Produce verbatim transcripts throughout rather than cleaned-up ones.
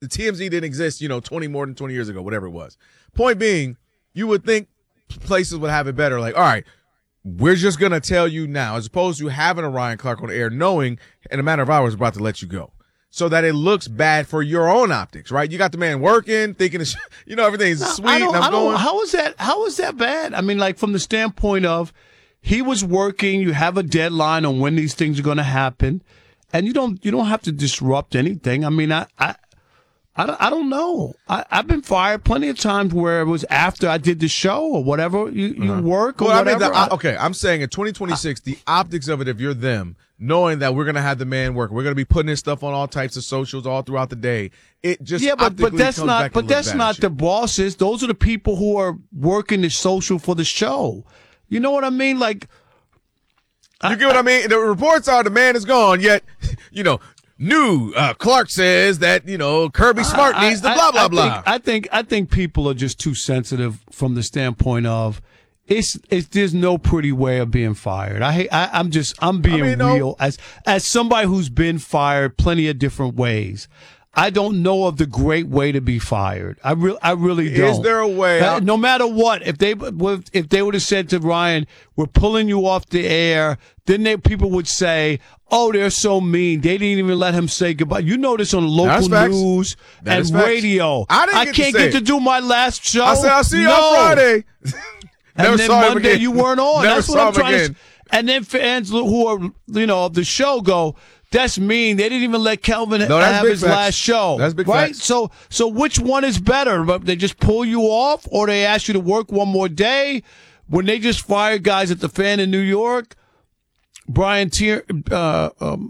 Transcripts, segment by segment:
the T M Z didn't exist, you know, twenty more than twenty years ago, whatever it was. Point being, you would think places would have it better. Like, all right, we're just going to tell you now, as opposed to having a Ryan Clark on the air, knowing in a matter of hours we're about to let you go. So that it looks bad for your own optics, right? You got the man working, thinking, it's, you know, everything's no, sweet. I don't, and I'm I don't, going, how is that? How is that bad? I mean, like from the standpoint of he was working. You have a deadline on when these things are going to happen, and you don't you don't have to disrupt anything. I mean, I I I don't, I don't know. I, I've been fired plenty of times where it was after I did the show or whatever. You you uh-huh. work or well, whatever. I mean, the, I, okay, I'm saying in twenty twenty-six, I, the optics of it, if you're them, knowing that we're going to have the man work, we're going to be putting this stuff on all types of socials all throughout the day. It just yeah, but but that's not but that's not the bosses. Those are the people who are working the social for the show. You know what I mean? Like, you I, get what I, I mean? The reports are the man is gone. Yet, you know, new uh, Clark says that you know Kirby Smart I, needs the I, blah blah I blah. Think, I think I think people are just too sensitive from the standpoint of. It's, it's there's no pretty way of being fired. I, I I'm just I'm being I mean, no. real as as somebody who's been fired plenty of different ways. I don't know of the great way to be fired. I really I really don't. Is there a way? Uh, no matter what, if they if they would have said to Ryan, "We're pulling you off the air," then they, people would say, "Oh, they're so mean. They didn't even let him say goodbye." You know this on local news and radio. I, didn't I get can't to get to do my last show. I said I'll see you no. on Friday. And Never then saw Monday him again. you weren't on. Never That's saw what I'm him trying again. to. And then fans who are, you know, of the show go, "That's mean. They didn't even let Kelvin no, have his facts. last show." That's big right? Facts. So, so which one is better? They just pull you off, or they ask you to work one more day? When they just fired guys at the Fan in New York, Brian Tier, uh, um,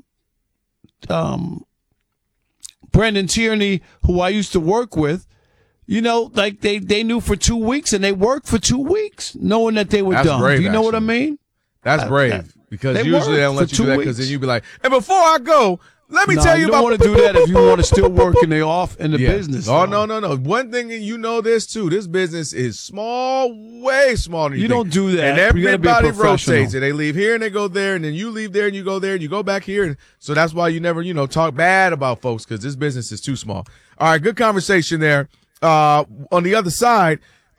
um, Brendan Tierney, who I used to work with. You know, like they, they knew for two weeks and they worked for two weeks knowing that they were That's done. brave, Do you know actually. what I mean? That's Uh, brave uh, because they usually they don't let for you do that because then you'd be like, and before I go, let me no, tell you, you about don't want to do that if you want to still work in the off in the yeah. business. Oh, though. no, no, no. One thing, and you know this too, this business is small, way smaller than you You think. don't do that. And You gotta be everybody professional. rotates. And they leave here and they go there, and then you leave there and you go there and you go back here. And so that's why you never, you know, talk bad about folks because this business is too small. All right, good conversation there. Uh, on the other side,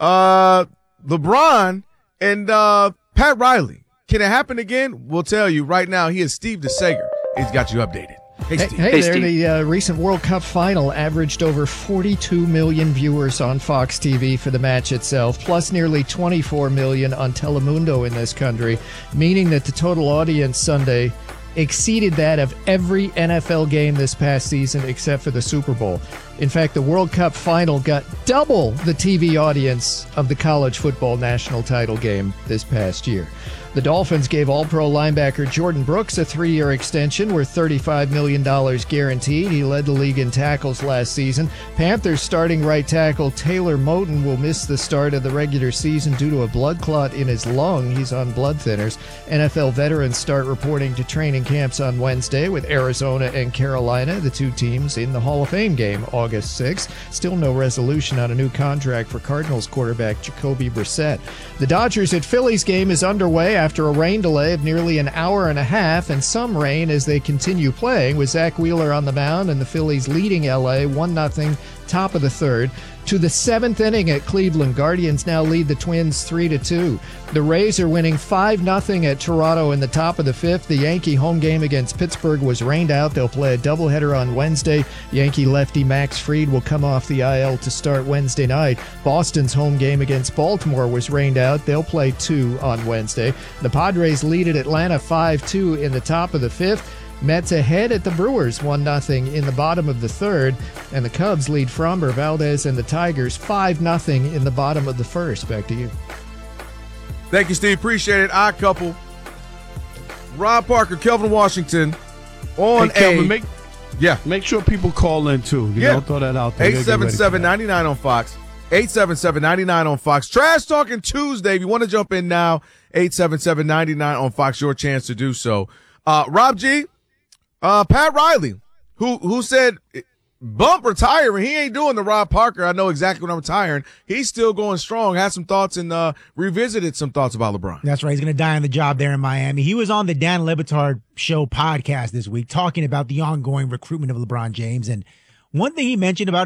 uh, LeBron and uh, Pat Riley. Can it happen again? We'll tell you right now. He is Steve DeSager. He's got you updated. Hey, Steve. Hey, hey, Hey, there. Steve. The uh, recent World Cup final averaged over forty-two million viewers on Fox T V for the match itself, plus nearly twenty-four million on Telemundo in this country, meaning that the total audience Sunday exceeded that of every N F L game this past season except for the Super Bowl. In fact, the World Cup final got double the T V audience of the college football national title game this past year. The Dolphins gave All-Pro linebacker Jordan Brooks a three-year extension worth thirty-five million dollars guaranteed. He led the league in tackles last season. Panthers starting right tackle Taylor Moton will miss the start of the regular season due to a blood clot in his lung. He's on blood thinners. N F L veterans start reporting to training camps on Wednesday with Arizona and Carolina, the two teams in the Hall of Fame game August sixth. Still no resolution on a new contract for Cardinals quarterback Jacoby Brissett. The Dodgers at Phillies game is underway after a rain delay of nearly an hour and a half and some rain as they continue playing, with Zach Wheeler on the mound and the Phillies leading L A one nothing, top of the third. To the seventh inning at Cleveland, Guardians now lead the Twins three to two. The Rays are winning five nothing at Toronto in the top of the fifth. The Yankee home game against Pittsburgh was rained out. They'll play a doubleheader on Wednesday. Yankee lefty Max Fried will come off the I L to start Wednesday night. Boston's home game against Baltimore was rained out. They'll play two on Wednesday. The Padres lead at Atlanta five two in the top of the fifth. Mets ahead at the Brewers one nothing in the bottom of the third, and the Cubs lead Framber Valdez and the Tigers five nothing in the bottom of the first. Back to you. Thank you, Steve. Appreciate it. Odd couple. Rob Parker, Kelvin Washington on Hey, Kelvin, a make yeah make sure people call in too. You Yeah. know, throw that out there. eight seven seven, nine nine on Fox. eight seven seven, nine nine on Fox. Trash Talking Tuesday. If you want to jump in now, eight seven seven, nine nine on Fox. Your chance to do so. Uh, Rob G. Uh, Pat Riley, who who said bump retiring. He ain't doing the Rob Parker. I know exactly when I'm retiring. He's still going strong. Had some thoughts and uh, revisited some thoughts about LeBron. That's right. He's going to die on the job there in Miami. He was on the Dan Le Batard Show podcast this week talking about the ongoing recruitment of LeBron James. And one thing he mentioned about